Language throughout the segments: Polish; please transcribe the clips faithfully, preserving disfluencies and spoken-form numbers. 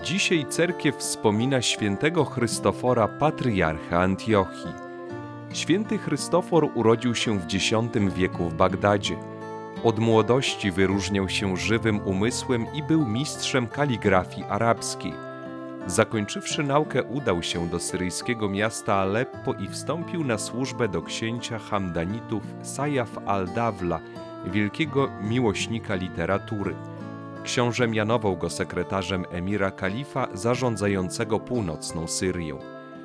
Dzisiaj cerkiew wspomina świętego Chrystofora, patryarcha Antiochii. Święty Chrystofor urodził się w dziesiątym wieku w Bagdadzie. Od młodości wyróżniał się żywym umysłem i był mistrzem kaligrafii arabskiej. Zakończywszy naukę, udał się do syryjskiego miasta Aleppo i wstąpił na służbę do księcia Hamdanitów Sajaf al-Dawla, wielkiego miłośnika literatury. Książę mianował go sekretarzem emira kalifa zarządzającego północną Syrią.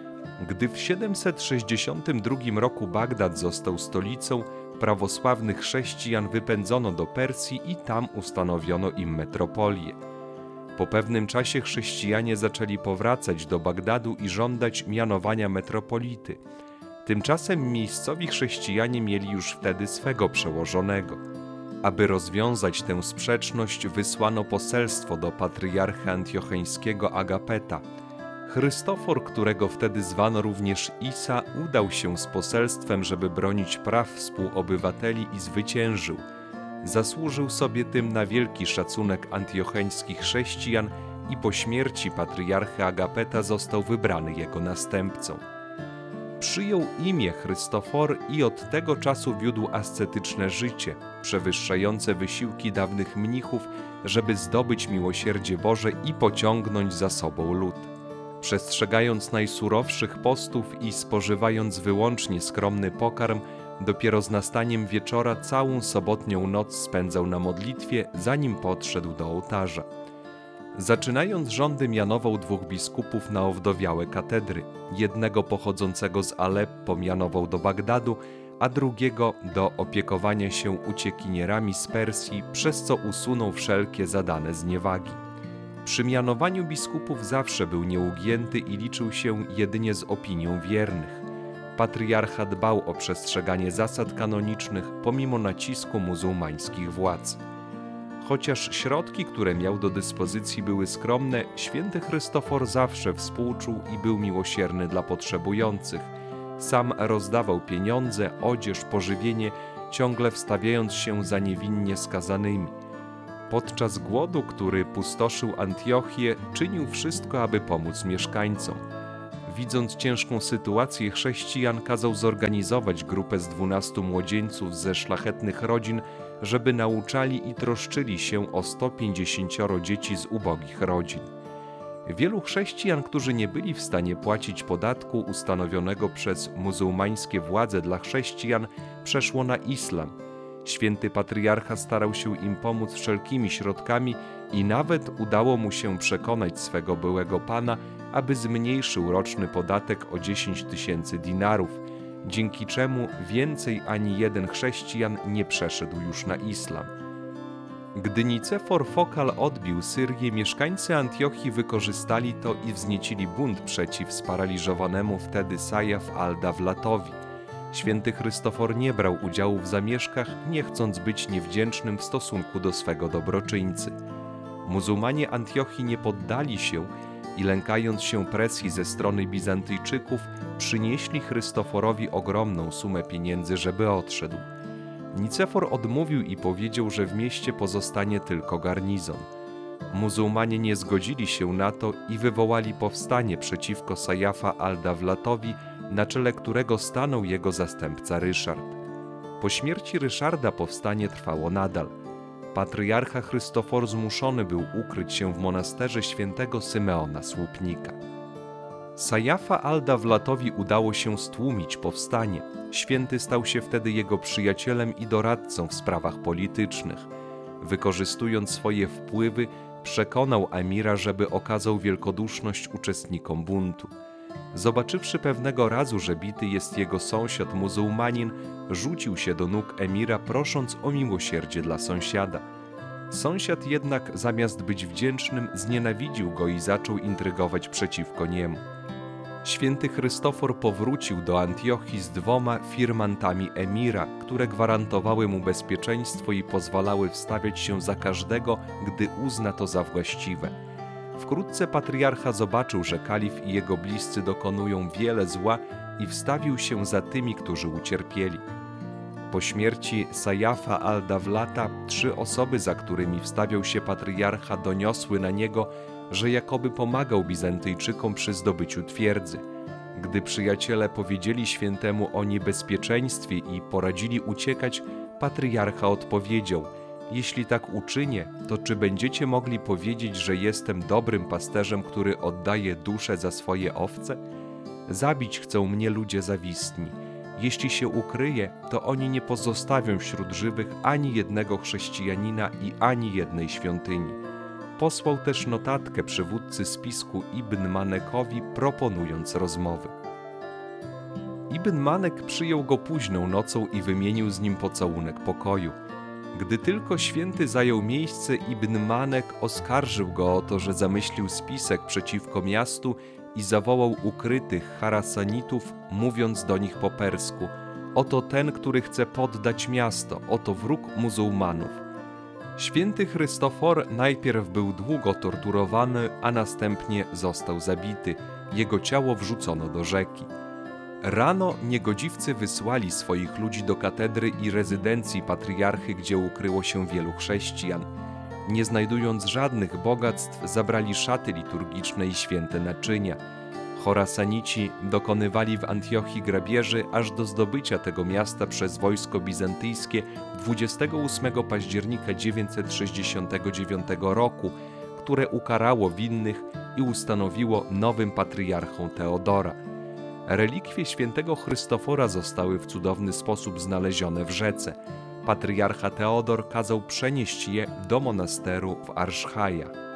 Gdy w siedemset sześćdziesiątym drugim roku Bagdad został stolicą, prawosławnych chrześcijan wypędzono do Persji i tam ustanowiono im metropolię. Po pewnym czasie chrześcijanie zaczęli powracać do Bagdadu i żądać mianowania metropolity. Tymczasem miejscowi chrześcijanie mieli już wtedy swego przełożonego. Aby rozwiązać tę sprzeczność, wysłano poselstwo do patriarchy antiocheńskiego Agapeta. Chrystofor, którego wtedy zwano również Isa, udał się z poselstwem, żeby bronić praw współobywateli i zwyciężył. Zasłużył sobie tym na wielki szacunek antiocheńskich chrześcijan i po śmierci patriarchy Agapeta został wybrany jego następcą. Przyjął imię Chrystofor i od tego czasu wiódł ascetyczne życie, przewyższające wysiłki dawnych mnichów, żeby zdobyć miłosierdzie Boże i pociągnąć za sobą lud. Przestrzegając najsurowszych postów i spożywając wyłącznie skromny pokarm, dopiero z nastaniem wieczora całą sobotnią noc spędzał na modlitwie, zanim podszedł do ołtarza. Zaczynając rządy, mianował dwóch biskupów na owdowiałe katedry. Jednego pochodzącego z Aleppo mianował do Bagdadu, a drugiego do opiekowania się uciekinierami z Persji, przez co usunął wszelkie zadane zniewagi. Przy mianowaniu biskupów zawsze był nieugięty i liczył się jedynie z opinią wiernych. Patriarcha dbał o przestrzeganie zasad kanonicznych pomimo nacisku muzułmańskich władz. Chociaż środki, które miał do dyspozycji, były skromne, święty Chrystofor zawsze współczuł i był miłosierny dla potrzebujących. Sam rozdawał pieniądze, odzież, pożywienie, ciągle wstawiając się za niewinnie skazanymi. Podczas głodu, który pustoszył Antiochię, czynił wszystko, aby pomóc mieszkańcom. Widząc ciężką sytuację chrześcijan, kazał zorganizować grupę z dwunastu młodzieńców ze szlachetnych rodzin, żeby nauczali i troszczyli się o sto pięćdziesięcioro dzieci z ubogich rodzin. Wielu chrześcijan, którzy nie byli w stanie płacić podatku ustanowionego przez muzułmańskie władze dla chrześcijan, przeszło na islam. Święty patriarcha starał się im pomóc wszelkimi środkami i nawet udało mu się przekonać swego byłego pana, aby zmniejszył roczny podatek o dziesięć tysięcy dinarów, dzięki czemu więcej ani jeden chrześcijan nie przeszedł już na islam. Gdy Nicefor Fokal odbił Syrię, mieszkańcy Antiochii wykorzystali to i wzniecili bunt przeciw sparaliżowanemu wtedy Sajaf al-Dawlatowi. Święty Chrystofor nie brał udziału w zamieszkach, nie chcąc być niewdzięcznym w stosunku do swego dobroczyńcy. Muzułmanie Antiochii nie poddali się i lękając się presji ze strony Bizantyjczyków, przynieśli Chrystoforowi ogromną sumę pieniędzy, żeby odszedł. Nicefor odmówił i powiedział, że w mieście pozostanie tylko garnizon. Muzułmanie nie zgodzili się na to i wywołali powstanie przeciwko Sajafa al-Dawlatowi, na czele którego stanął jego zastępca Ryszard. Po śmierci Ryszarda powstanie trwało nadal. Patriarcha Chrystofor zmuszony był ukryć się w monasterze świętego Symeona Słupnika. Sajafa al-Dawlatowi udało się stłumić powstanie. Święty stał się wtedy jego przyjacielem i doradcą w sprawach politycznych. Wykorzystując swoje wpływy, przekonał emira, żeby okazał wielkoduszność uczestnikom buntu. Zobaczywszy pewnego razu, że bity jest jego sąsiad muzułmanin, rzucił się do nóg emira, prosząc o miłosierdzie dla sąsiada. Sąsiad jednak, zamiast być wdzięcznym, znienawidził go i zaczął intrygować przeciwko niemu. Święty Chrystofor powrócił do Antiochii z dwoma firmantami emira, które gwarantowały mu bezpieczeństwo i pozwalały wstawiać się za każdego, gdy uzna to za właściwe. Wkrótce patriarcha zobaczył, że kalif i jego bliscy dokonują wiele zła i wstawił się za tymi, którzy ucierpieli. Po śmierci Sajafa al-Dawlata trzy osoby, za którymi wstawiał się patriarcha, doniosły na niego, że jakoby pomagał Bizantyjczykom przy zdobyciu twierdzy. Gdy przyjaciele powiedzieli świętemu o niebezpieczeństwie i poradzili uciekać, patriarcha odpowiedział: jeśli tak uczynię, to czy będziecie mogli powiedzieć, że jestem dobrym pasterzem, który oddaje duszę za swoje owce? Zabić chcą mnie ludzie zawistni. Jeśli się ukryję, to oni nie pozostawią wśród żywych ani jednego chrześcijanina i ani jednej świątyni. Posłał też notatkę przywódcy spisku Ibn Manekowi, proponując rozmowy. Ibn Manek przyjął go późną nocą i wymienił z nim pocałunek pokoju. Gdy tylko święty zajął miejsce, Ibn Manek oskarżył go o to, że zamyślił spisek przeciwko miastu i zawołał ukrytych Harasanitów, mówiąc do nich po persku: oto ten, który chce poddać miasto, oto wróg muzułmanów. Święty Chrystofor najpierw był długo torturowany, a następnie został zabity. Jego ciało wrzucono do rzeki. Rano niegodziwcy wysłali swoich ludzi do katedry i rezydencji patriarchy, gdzie ukryło się wielu chrześcijan. Nie znajdując żadnych bogactw, zabrali szaty liturgiczne i święte naczynia. Chorasanici dokonywali w Antiochii grabieży aż do zdobycia tego miasta przez wojsko bizantyjskie dwudziestego ósmego października dziewięćset sześćdziesiątego dziewiątego roku, które ukarało winnych i ustanowiło nowym patriarchą Teodora. Relikwie świętego Chrystofora zostały w cudowny sposób znalezione w rzece. Patriarcha Teodor kazał przenieść je do monasteru w Arszchaja.